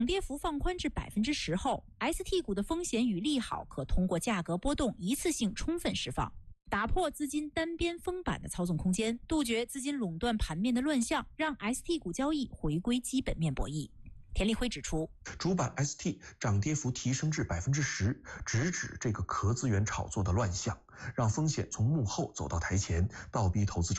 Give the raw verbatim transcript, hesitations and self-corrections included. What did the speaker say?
跌幅放宽至百分之十后 ，S T 股的风险与利好可通过价格波动一次性充分释放，打破资金单边封板的操纵空间，杜绝资金垄断盘面的乱象，让 S T 股交易回归基本面博弈。田立辉指出， 主板 S T 涨跌幅提升至百分之十，直指这个壳资源炒作的乱象，让风险从幕后走到台前，倒逼投资者